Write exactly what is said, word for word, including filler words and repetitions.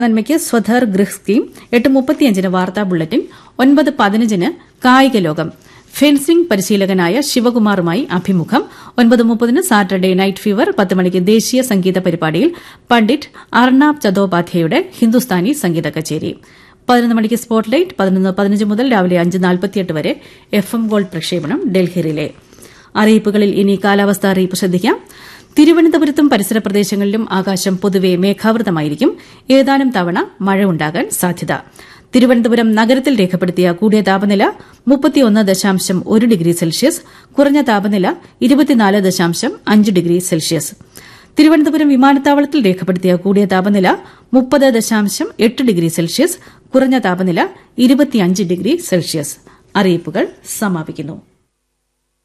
നന്മയ്ക്ക് സ്വധർ ഗൃഹ് സ്കീം എട്ട് മുപ്പത്തിയഞ്ചിന് വാർത്താ ബുള്ളറ്റിൻ ഒൻപത് പതിനഞ്ചിന് കായിക ലോകം ഫെൻസിംഗ് പരിശീലകനായ ശിവകുമാറുമായി അഭിമുഖം ഒൻപത് മുപ്പതിന് സാറ്റർഡേ നൈറ്റ് ഫീവർ പത്ത് മണിക്ക് ദേശീയ സംഗീത പരിപാടിയിൽ പണ്ഡിറ്റ് അർണാബ് ചതോപാധ്യയുടെ ഹിന്ദുസ്ഥാനി സംഗീത കച്ചേരി പതിനൊന്ന് മണിക്ക് സ്പോട്ട്ലൈറ്റ് പതിനൊന്ന് പതിനഞ്ച് മുതൽ രാവിലെ അഞ്ച് നാൽപ്പത്തിയെട്ട് വരെ എഫ് എം ഗോൾഡ് പ്രക്ഷേപണം ഡൽഹി റിലേ. അറിയിപ്പുകളിൽ ഇനി കാലാവസ്ഥാ അറിയിപ്പ് ശ്രദ്ധിക്കാം. തിരുവനന്തപുരത്തും പരിസര പ്രദേശങ്ങളിലും ആകാശം പൊതുവെ മേഘാവൃതമായിരിക്കും. ഏതാനും തവണ മഴ ഉണ്ടാകാൻ സാധ്യത. തിരുവനന്തപുരം നഗരത്തിൽ രേഖപ്പെടുത്തിയ കൂടിയ താപനില മുപ്പത്തിയൊന്ന് ദശാംശം ഒരു ഡിഗ്രി സെൽഷ്യസ്, കുറഞ്ഞ താപനില ഇരുപത്തിനാല് ദശാംശം അഞ്ച് ഡിഗ്രി സെൽഷ്യസ്. തിരുവനന്തപുരം വിമാനത്താവളത്തിൽ രേഖപ്പെടുത്തിയ കൂടിയ താപനില മുപ്പത് ദശാംശം എട്ട് ഡിഗ്രി സെൽഷ്യസ്, കുറഞ്ഞ താപനില ഇരുപത്തിയഞ്ച് ഡിഗ്രി സെൽഷ്യസ്. അറിയിപ്പുകൾ സമാപിക്കുന്നു.